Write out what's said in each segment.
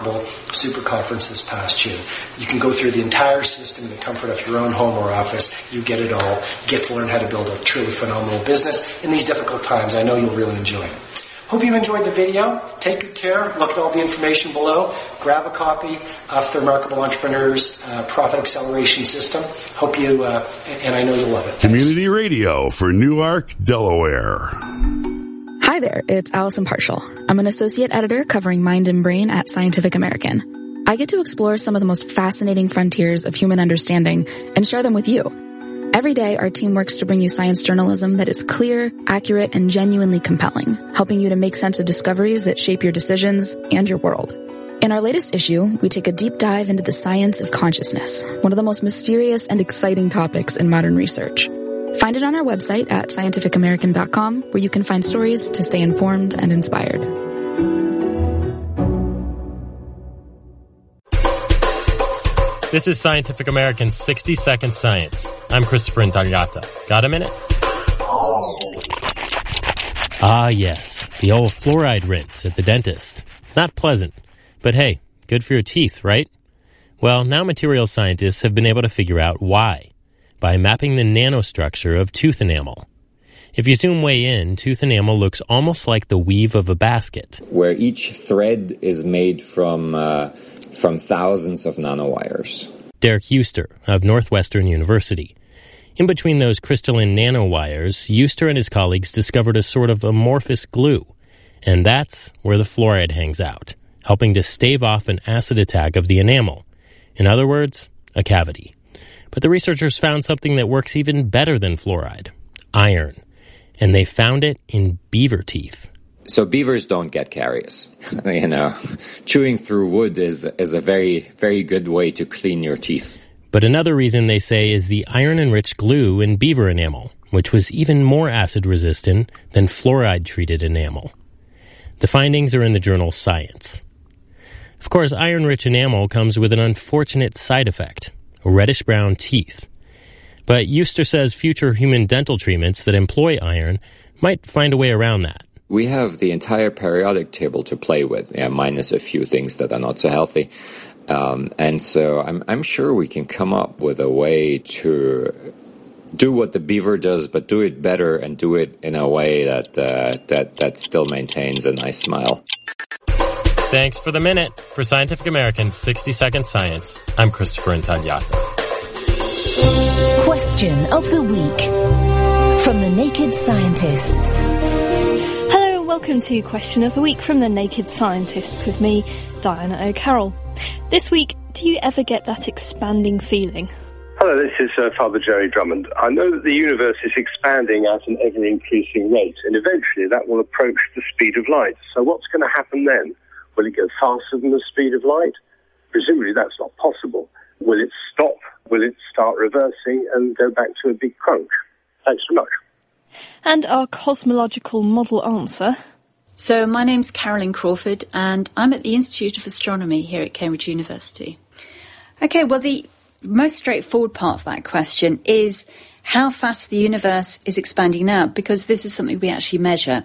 Super conference this past June. You can go through the entire system in the comfort of your own home or office. You get it all. You get to learn how to build a truly phenomenal business in these difficult times. I know you'll really enjoy it. Hope you enjoyed the video. Take good care. Look at all the information below. Grab a copy of the Remarkable Entrepreneurs Profit Acceleration System. Hope you, and I know you'll love it. Thanks. Community Radio for Newark, Delaware. Hi there, it's Allison Partial. I'm an associate editor covering Mind and Brain at Scientific American. I get to explore some of the most fascinating frontiers of human understanding and share them with you. Every day, our team works to bring you science journalism that is clear, accurate, and genuinely compelling, helping you to make sense of discoveries that shape your decisions and your world. In our latest issue, we take a deep dive into the science of consciousness, one of the most mysterious and exciting topics in modern research. Find it on our website at scientificamerican.com, where you can find stories to stay informed and inspired. This is Scientific American's 60-Second Science. I'm Christopher Intagliata. Got a minute? Ah, yes. The old fluoride rinse at the dentist. Not pleasant. But hey, good for your teeth, right? Well, now materials scientists have been able to figure out why, by mapping the nanostructure of tooth enamel. If you zoom way in, tooth enamel looks almost like the weave of a basket, where each thread is made from thousands of nanowires. Derek Euster of Northwestern University. In between those crystalline nanowires, Euster and his colleagues discovered a sort of amorphous glue, and that's where the fluoride hangs out, helping to stave off an acid attack of the enamel. In other words, a cavity. But the researchers found something that works even better than fluoride: iron. And they found it in beaver teeth. So beavers don't get caries. Chewing through wood is a very, very good way to clean your teeth. But another reason, they say, is the iron-enriched glue in beaver enamel, which was even more acid-resistant than fluoride-treated enamel. The findings are in the journal Science. Of course, iron-rich enamel comes with an unfortunate side effect: reddish-brown teeth. But Euster says future human dental treatments that employ iron might find a way around that. We have the entire periodic table to play with, minus a few things that are not so healthy. And so I'm sure we can come up with a way to do what the beaver does, but do it better and do it in a way that still maintains a nice smile. Thanks for the minute. For Scientific American's 60-Second Science, I'm Christopher Intagliata. Question of the week from the Naked Scientists. Hello and welcome to Question of the Week from the Naked Scientists with me, Diana O'Carroll. This week, do you ever get that expanding feeling? Hello, this is Father Jerry Drummond. I know that the universe is expanding at an ever-increasing rate, and eventually that will approach the speed of light. So what's going to happen then? Will it go faster than the speed of light? Presumably that's not possible. Will it stop? Will it start reversing and go back to a big crunch? Thanks so much. And our cosmological model answer. So my name's Carolyn Crawford, and I'm at the Institute of Astronomy here at Cambridge University. Okay, well, the most straightforward part of that question is how fast the universe is expanding now, because this is something we actually measure.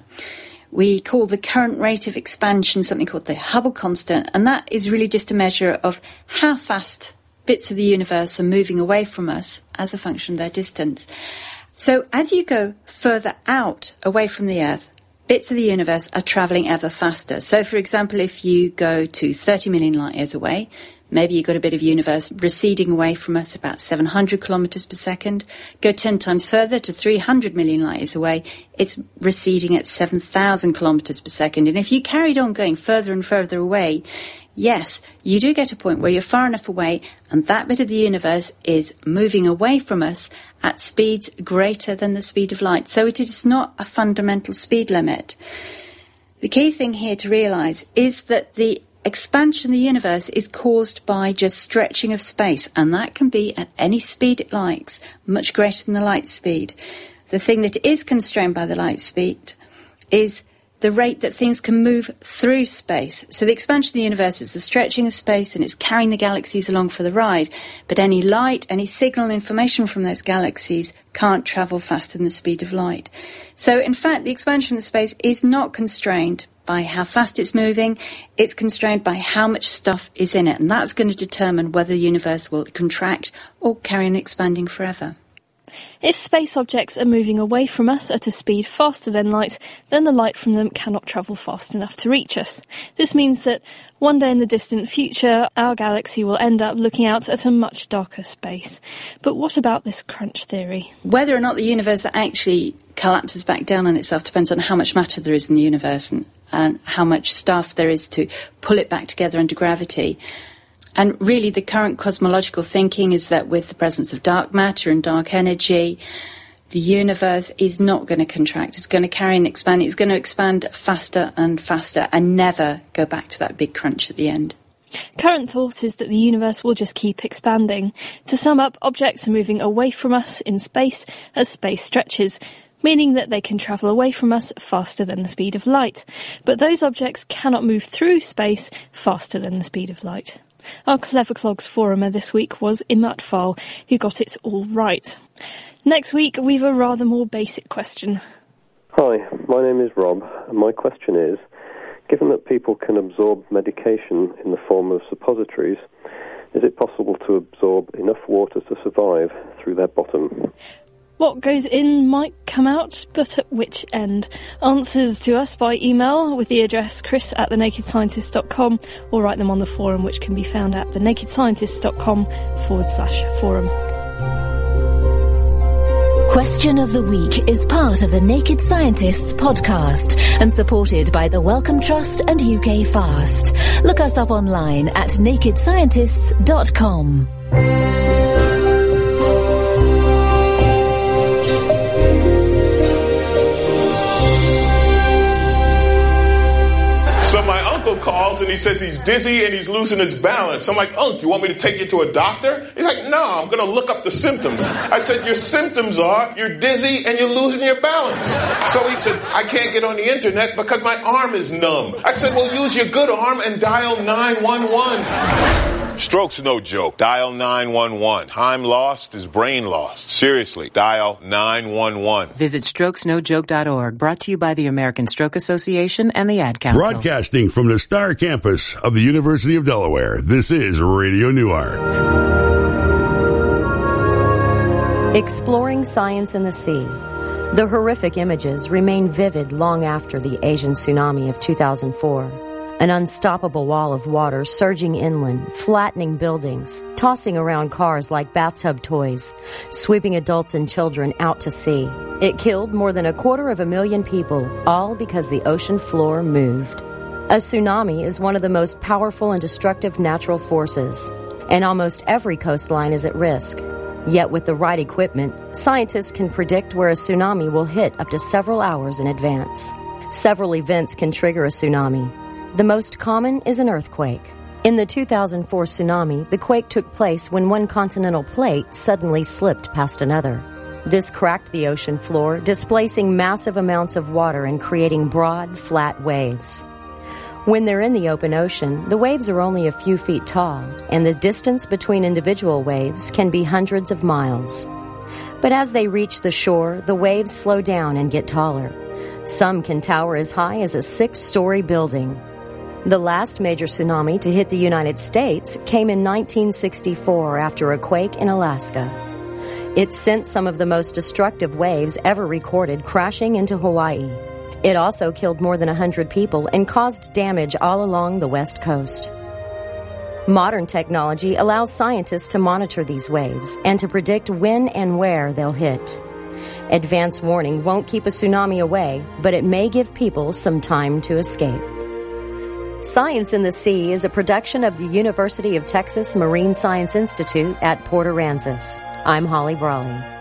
We call the current rate of expansion something called the Hubble constant, and that is really just a measure of how fast bits of the universe are moving away from us as a function of their distance. So as you go further out away from the Earth, bits of the universe are travelling ever faster. So, for example, if you go to 30 million light years away, maybe you've got a bit of universe receding away from us about 700 kilometres per second. Go 10 times further to 300 million light years away, it's receding at 7,000 kilometres per second. And if you carried on going further and further away, yes, you do get a point where you're far enough away and that bit of the universe is moving away from us at speeds greater than the speed of light. So it is not a fundamental speed limit. The key thing here to realise is that the expansion of the universe is caused by just stretching of space, and that can be at any speed it likes, much greater than the light speed. The thing that is constrained by the light speed is the rate that things can move through space. So the expansion of the universe is the stretching of space and it's carrying the galaxies along for the ride. But any light, any signal information from those galaxies can't travel faster than the speed of light. So in fact, the expansion of space is not constrained by how fast it's moving. It's constrained by how much stuff is in it. And that's going to determine whether the universe will contract or carry on expanding forever. If space objects are moving away from us at a speed faster than light, then the light from them cannot travel fast enough to reach us. This means that one day in the distant future, our galaxy will end up looking out at a much darker space. But what about this crunch theory? Whether or not the universe actually collapses back down on itself depends on how much matter there is in the universe and how much stuff there is to pull it back together under gravity. And really, the current cosmological thinking is that with the presence of dark matter and dark energy, the universe is not going to contract. It's going to carry on expanding. It's going to expand faster and faster and never go back to that big crunch at the end. Current thought is that the universe will just keep expanding. To sum up, objects are moving away from us in space as space stretches, meaning that they can travel away from us faster than the speed of light. But those objects cannot move through space faster than the speed of light. Our Clever Clogs forumer this week was Imatfal, who got it all right. Next week, we've a rather more basic question. Hi, my name is Rob, and my question is, given that people can absorb medication in the form of suppositories, is it possible to absorb enough water to survive through their bottom? What goes in might come out, but at which end? Answers to us by email with the address chris@thenakedscientist.com or write them on the forum, which can be found at thenakedscientist.com/forum. Question of the Week is part of the Naked Scientists podcast and supported by the Wellcome Trust and UK Fast. Look us up online at nakedscientists.com. So my uncle calls and he says he's dizzy and he's losing his balance. I'm like, Uncle, you want me to take you to a doctor? He's like, no, I'm going to look up the symptoms. I said, your symptoms are you're dizzy and you're losing your balance. So he said, I can't get on the internet because my arm is numb. I said, well, use your good arm and dial 911. Stroke's no joke. Dial 911. Time lost is brain lost. Seriously, dial 911. Visit strokesnojoke.org. Brought to you by the American Stroke Association and the Ad Council. Broadcasting from the Star Campus of the University of Delaware, this is Radio Newark. Exploring science in the sea. The horrific images remain vivid long after the Asian tsunami of 2004. An unstoppable wall of water surging inland, flattening buildings, tossing around cars like bathtub toys, sweeping adults and children out to sea. It killed more than 250,000 people, all because the ocean floor moved. A tsunami is one of the most powerful and destructive natural forces, and almost every coastline is at risk. Yet with the right equipment, scientists can predict where a tsunami will hit up to several hours in advance. Several events can trigger a tsunami. The most common is an earthquake. In the 2004 tsunami, the quake took place when one continental plate suddenly slipped past another. This cracked the ocean floor, displacing massive amounts of water and creating broad, flat waves. When they're in the open ocean, the waves are only a few feet tall, and the distance between individual waves can be hundreds of miles. But as they reach the shore, the waves slow down and get taller. Some can tower as high as a 6-story building. The last major tsunami to hit the United States came in 1964 after a quake in Alaska. It sent some of the most destructive waves ever recorded crashing into Hawaii. It also killed more than 100 people and caused damage all along the West Coast. Modern technology allows scientists to monitor these waves and to predict when and where they'll hit. Advance warning won't keep a tsunami away, but it may give people some time to escape. Science in the Sea is a production of the University of Texas Marine Science Institute at Port Aransas. I'm Holly Brawley.